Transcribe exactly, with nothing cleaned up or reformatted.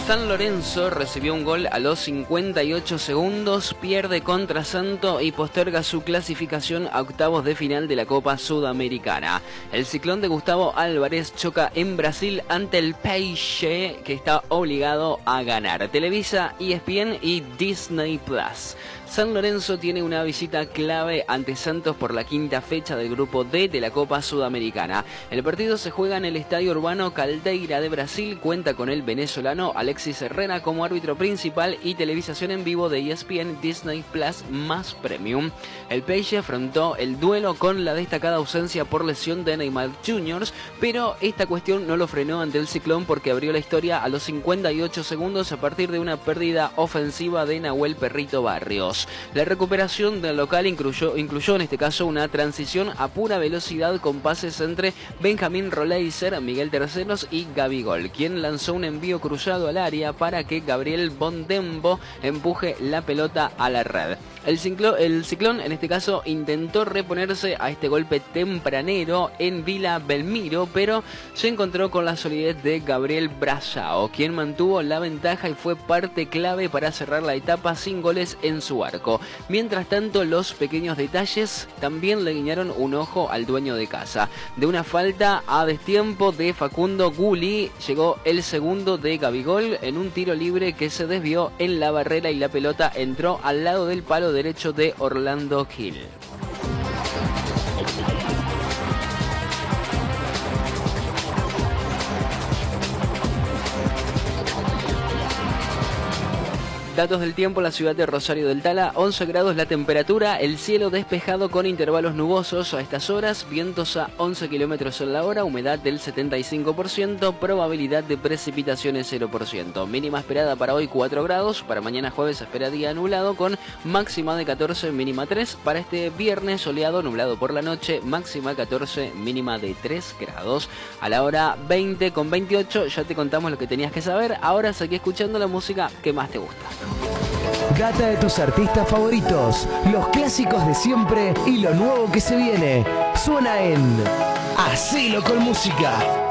San Lorenzo recibió un gol a los cincuenta y ocho segundos, pierde contra Santo y posterga su clasificación a octavos de final de la Copa Sudamericana. El Ciclón de Gustavo Álvarez choca en Brasil ante el Peixe, que está obligado a ganar. Televisa, E S P N y Disney Plus. San Lorenzo tiene una visita clave ante Santos por la quinta fecha del Grupo D de la Copa Sudamericana. El partido se juega en el Estadio Urbano Caldeira de Brasil, cuenta con el venezolano Alexis Herrera como árbitro principal y televisación en vivo de E S P N, Disney Plus más Premium. El Peixe afrontó el duelo con la destacada ausencia por lesión de Neymar junior, pero esta cuestión no lo frenó ante el Ciclón porque abrió la historia a los cincuenta y ocho segundos a partir de una pérdida ofensiva de Nahuel Perrito Barrios. La recuperación del local incluyó, incluyó en este caso una transición a pura velocidad con pases entre Benjamín Roleiser, Miguel Terceros y Gabigol, quien lanzó un envío cruzado al área para que Gabriel Bondembo empuje la pelota a la red. El, ciclo, el Ciclón en este caso intentó reponerse a este golpe tempranero en Vila Belmiro, pero se encontró con la solidez de Gabriel Brazao, quien mantuvo la ventaja y fue parte clave para cerrar la etapa sin goles en su arco. Mientras tanto, los pequeños detalles también le guiñaron un ojo al dueño de casa. De una falta a destiempo de Facundo Gulli llegó el segundo de Gabigol en un tiro libre que se desvió en la barrera y la pelota entró al lado del palo derecho de Orlando Gil. Datos del tiempo en la ciudad de Rosario del Tala, once grados la temperatura, el cielo despejado con intervalos nubosos a estas horas, vientos a once kilómetros en la hora, humedad del setenta y cinco por ciento, probabilidad de precipitaciones cero por ciento. Mínima esperada para hoy cuatro grados, para mañana jueves espera día nublado con máxima de catorce, mínima tres, para este viernes soleado, nublado por la noche, máxima catorce, mínima de tres grados. A la hora veinte con veintiocho ya te contamos lo que tenías que saber, ahora seguí escuchando la música que más te gusta. Gata de tus artistas favoritos, los clásicos de siempre y lo nuevo que se viene. Suena en Hacelo con Música.